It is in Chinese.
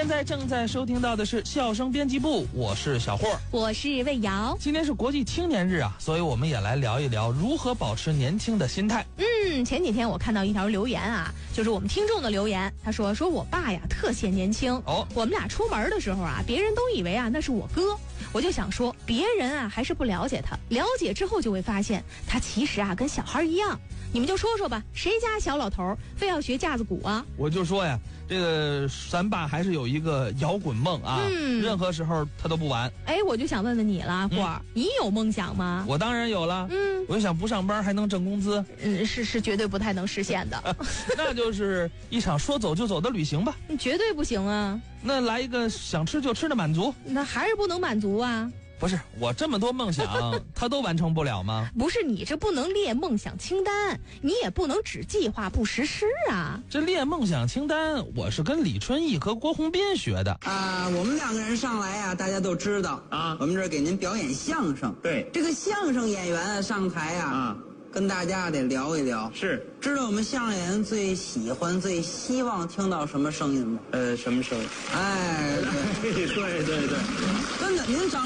现在正在收听到的是笑声编辑部，我是小霍， 我是魏瑶。 今天是国际青年日啊，所以我们也来聊一聊如何保持年轻的心态。 前几天我看到一条留言啊，就是我们听众的留言，他说我爸呀特显年轻哦，我们俩出门的时候啊，别人都以为啊那是我哥，我就想说别人啊还是不了解他，了解之后就会发现他其实啊跟小孩一样。你们就说说吧，谁家小老头非要学架子鼓啊？ 我就说呀，这个咱爸还是有一个摇滚梦啊，任何时候他都不晚。 哎，我就想问问你了，霍儿，你有梦想吗？ 我当然有了，我就想不上班还能挣工资， 是绝对不太能实现的。 那就是一场说走就走的旅行吧。 绝对不行啊！ 那来一个想吃就吃的满足， 那还是不能满足啊。 不是我这么多梦想他都完成不了吗？ 不是，你这不能列梦想清单，你也不能只计划不实施啊。 这列梦想清单我是跟李春义和郭宏斌学的啊。我们两个人上来啊，大家都知道啊，我们这儿给您表演相声。 对， 这个相声演员上台啊，跟大家得聊一聊。 是， 知道我们相声演员最喜欢、最希望听到什么声音吗？ 什么声音？ 哎， 对，真的， 您长